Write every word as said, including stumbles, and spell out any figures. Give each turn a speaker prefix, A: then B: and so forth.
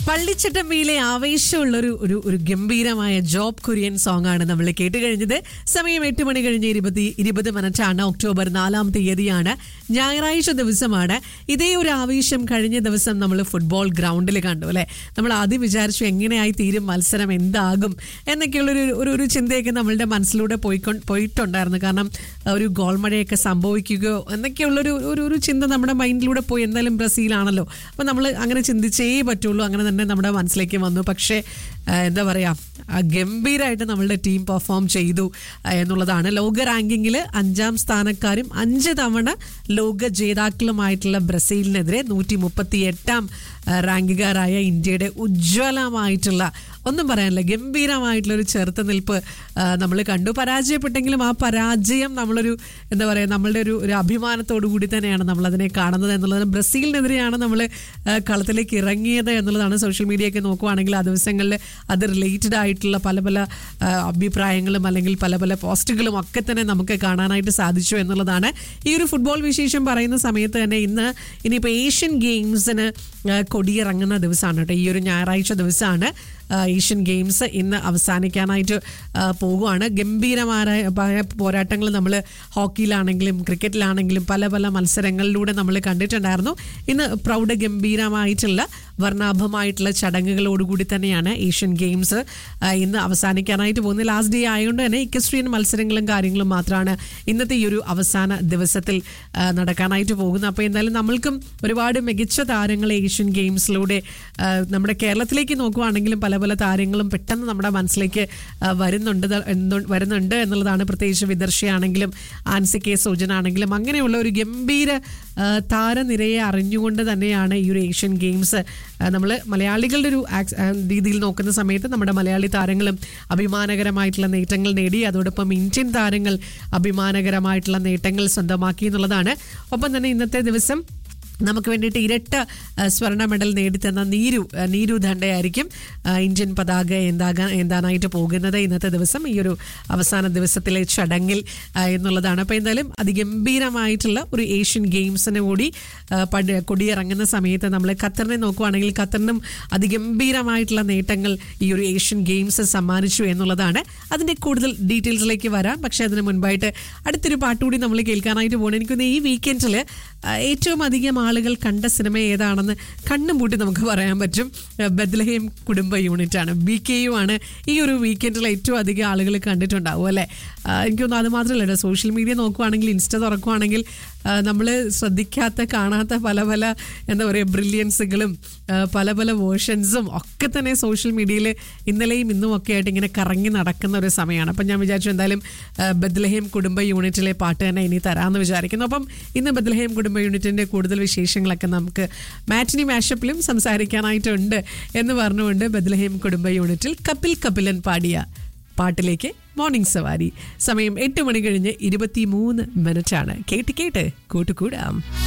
A: പള്ളിച്ചട്ടമ്പിയിലെ ആവേശമുള്ള ഒരു ഒരു ഒരു ഗംഭീരമായ ജോബ് കുര്യൻ സോങ് ആണ് നമ്മൾ കേട്ട് കഴിഞ്ഞത്. സമയം എട്ട് മണി കഴിഞ്ഞ് ഇരുപത് ഇരുപത് മിനിറ്റാണ്. ഒക്ടോബർ നാലാം തീയതിയാണ്, ഞായറാഴ്ച ദിവസമാണ്. ഇതേ ഒരു ആവേശം കഴിഞ്ഞ ദിവസം നമ്മൾ ഫുട്ബോൾ ഗ്രൗണ്ടിൽ കണ്ടു അല്ലെ. നമ്മൾ ആദ്യം വിചാരിച്ചു എങ്ങനെയായി തീരും മത്സരം, എന്താകും എന്നൊക്കെയുള്ളൊരു ഒരു ഒരു ചിന്തയൊക്കെ നമ്മളുടെ മനസ്സിലൂടെ പോയിക്കൊ പോയിട്ടുണ്ടായിരുന്നു. കാരണം ഒരു ഗോൾ മഴയൊക്കെ സംഭവിക്കുകയോ എന്നൊക്കെയുള്ളൊരു ഒരു ഒരു ചിന്ത നമ്മുടെ മൈൻഡിലൂടെ പോയി. എന്തായാലും ബ്രസീലാണല്ലോ, അപ്പം നമ്മൾ അങ്ങനെ ചിന്തിച്ചേ പറ്റുള്ളൂ. അങ്ങനെ തന്നെ നമ്മുടെ മനസ്സിലേക്ക് വന്നു. പക്ഷേ എന്താ പറയുക, ഗംഭീരമായിട്ട് നമ്മളുടെ ടീം പെർഫോം ചെയ്തു എന്നുള്ളതാണ്. ലോക റാങ്കിങ്ങിൽ അഞ്ചാം സ്ഥാനക്കാരും അഞ്ച് തവണ ലോക ജേതാക്കളുമായിട്ടുള്ള ബ്രസീലിനെതിരെ നൂറ്റി മുപ്പത്തി എട്ടാം റാങ്കുകാരായ ഇന്ത്യയുടെ ഉജ്ജ്വലമായിട്ടുള്ള, ഒന്നും പറയാനില്ല, ഗംഭീരമായിട്ടുള്ളൊരു ചെറുത്തുനിൽപ്പ് നമ്മൾ കണ്ടു. പരാജയപ്പെട്ടെങ്കിലും ആ പരാജയം നമ്മളൊരു എന്താ പറയുക, നമ്മളുടെ ഒരു ഒരു അഭിമാനത്തോടു കൂടി തന്നെയാണ് നമ്മളതിനെ കാണുന്നത് എന്നുള്ളത്. ബ്രസീലിനെതിരെയാണ് നമ്മൾ കളത്തിലേക്ക് ഇറങ്ങിയത് എന്നുള്ളതാണ്. സോഷ്യൽ മീഡിയയൊക്കെ നോക്കുവാണെങ്കിൽ ആ ദിവസങ്ങളിൽ അത് റിലേറ്റഡ് ആയിട്ടുള്ള പല പല അഭിപ്രായങ്ങളും അല്ലെങ്കിൽ പല പല പോസ്റ്റുകളും ഒക്കെ തന്നെ നമുക്ക് കാണാനായിട്ട് സാധിച്ചു എന്നുള്ളതാണ്. ഈ ഒരു ഫുട്ബോൾ വിശേഷം പറയുന്ന സമയത്ത് തന്നെ ഇന്ന് ഇനിയിപ്പോൾ ഏഷ്യൻ ഗെയിംസിന് കൊടിയിറങ്ങുന്ന ദിവസമാണ് കേട്ടോ. ഈ ഒരു ഞായറാഴ്ച ദിവസമാണ് ഏഷ്യൻ ഗെയിംസ് ഇന്ന് അവസാനിക്കാനായിട്ട് പോകുവാണ്. ഗംഭീരമായ പോരാട്ടങ്ങൾ നമ്മൾ ഹോക്കിയിലാണെങ്കിലും ക്രിക്കറ്റിലാണെങ്കിലും പല പല മത്സരങ്ങളിലൂടെ നമ്മൾ കണ്ടിട്ടുണ്ടായിരുന്നു. ഇന്ന് പ്രൗഢഗംഭീരമായിട്ടുള്ള വർണ്ണാഭമായിട്ടുള്ള ചടങ്ങുകളോടുകൂടി തന്നെയാണ് ഏഷ്യൻ ഗെയിംസ് ഇന്ന് അവസാനിക്കാനായിട്ട് പോകുന്നത്. ലാസ്റ്റ് ഡേ ആയതുകൊണ്ട് തന്നെ ഇക്വസ്ട്രിയൻ മത്സരങ്ങളും കാര്യങ്ങളും മാത്രമാണ് ഇന്നത്തെ ഈ ഒരു അവസാന ദിവസത്തിൽ നടക്കാനായിട്ട് പോകുന്നത്. അപ്പോൾ എന്തായാലും നമ്മൾക്കും ഒരുപാട് മികച്ച താരങ്ങൾ ഏഷ്യൻ ഗെയിംസിലൂടെ നമ്മുടെ കേരളത്തിലേക്ക് നോക്കുവാണെങ്കിലും പല പല താരങ്ങളും പെട്ടെന്ന് നമ്മുടെ മനസ്സിലേക്ക് വരുന്നുണ്ട് വരുന്നുണ്ട് എന്നുള്ളതാണ്. പ്രത്യേകിച്ച് വിദർശയാണെങ്കിലും ആൻസി കെ സോജനാണെങ്കിലും അങ്ങനെയുള്ള ഒരു ഗംഭീര താരനിരയെ അറിഞ്ഞുകൊണ്ട് തന്നെയാണ് ഈ ഒരു ഏഷ്യൻ ഗെയിംസ് നമ്മൾ മലയാളികളുടെ ഒരു രീതിയിൽ നോക്കുന്ന സമയത്ത് നമ്മുടെ മലയാളി താരങ്ങളും അഭിമാനകരമായിട്ടുള്ള നേട്ടങ്ങൾ നേടി. അതോടൊപ്പം ഇന്ത്യൻ താരങ്ങൾ അഭിമാനകരമായിട്ടുള്ള നേട്ടങ്ങൾ സ്വന്തമാക്കി എന്നുള്ളതാണ്. ഒപ്പം തന്നെ ഇന്നത്തെ ദിവസം നമുക്ക് വേണ്ടിയിട്ട് ഇരട്ട സ്വർണ്ണ മെഡൽ നേടിത്തന്ന നീരു നീരു ദണ്ഡയായിരിക്കും ഇന്ത്യൻ പതാക എന്താകാൻ എന്താനായിട്ട് പോകുന്നത് ഇന്നത്തെ ദിവസം, ഈ ഒരു അവസാന ദിവസത്തിലെ ചടങ്ങിൽ എന്നുള്ളതാണ്. അപ്പോൾ എന്തായാലും അതിഗംഭീരമായിട്ടുള്ള ഒരു ഏഷ്യൻ ഗെയിംസിന് കൂടി കൊടിയിറങ്ങുന്ന സമയത്ത് നമ്മൾ ഖത്തറിനെ നോക്കുവാണെങ്കിൽ ഖത്തറിനും അതിഗംഭീരമായിട്ടുള്ള നേട്ടങ്ങൾ ഈ ഒരു ഏഷ്യൻ ഗെയിംസ് സമ്മാനിച്ചു എന്നുള്ളതാണ്. അതിൻ്റെ കൂടുതൽ ഡീറ്റെയിൽസിലേക്ക് വരാം. പക്ഷേ അതിന് മുൻപായിട്ട് അടുത്തൊരു പാട്ടുകൂടി നമ്മൾ കേൾക്കാനായിട്ട് പോകണം. എനിക്കൊന്ന് ഈ വീക്കെൻഡിൽ ഏറ്റവും അധികം ആളുകൾ കണ്ട സിനിമ ഏതാണെന്ന് കണ്ണും പൂട്ടി നമുക്ക് പറയാൻ പറ്റും. ബത്ലഹേം കുടുംബ യൂണിറ്റ് ആണ്, ബി കെ യു ആണ് ഈ ഒരു വീക്കെൻഡിൽ ഏറ്റവും അധികം ആളുകൾ കണ്ടിട്ടുണ്ടാവും അല്ലേ. എനിക്കൊന്നും അത് മാത്രമല്ല, സോഷ്യൽ മീഡിയ നോക്കുവാണെങ്കിൽ ഇൻസ്റ്റ തുറക്കുവാണെങ്കിൽ നമ്മൾ ശ്രദ്ധിക്കാത്ത കാണാത്ത പല പല എന്താ പറയുക ബ്രില്യൻസുകളും പല പല വേർഷൻസും ഒക്കെ തന്നെ സോഷ്യൽ മീഡിയയിൽ ഇന്നലെയും ഇന്നും ഒക്കെ ആയിട്ട് ഇങ്ങനെ കറങ്ങി നടക്കുന്ന ഒരു സമയമാണ്. അപ്പം ഞാൻ വിചാരിച്ചു എന്തായാലും ബത്ലഹേം കുടുംബ യൂണിറ്റിലെ പാട്ട് തന്നെ ഇനി തരാമെന്ന് വിചാരിക്കുന്നു. അപ്പം ഇന്ന് ബത്ലഹേം കുടുംബ യൂണിറ്റിൻ്റെ കൂടുതൽ വിശേഷങ്ങളൊക്കെ നമുക്ക് മാറ്റിനി മാഷപ്പിലും സംസാരിക്കാനായിട്ടുണ്ട് എന്ന് പറഞ്ഞുകൊണ്ട് ബത്ലഹേം കുടുംബ യൂണിറ്റിൽ കപിൽ കപിലൻ പാടിയ പാട്ടിലേക്ക് മോർണിംഗ് സവാരി. സമയം എട്ട് മണി കഴിഞ്ഞ് ഇരുപത്തി മൂന്ന് മിനിറ്റാണ്. കേട്ട് കേട്ട് കൂട്ടുകൂടാം.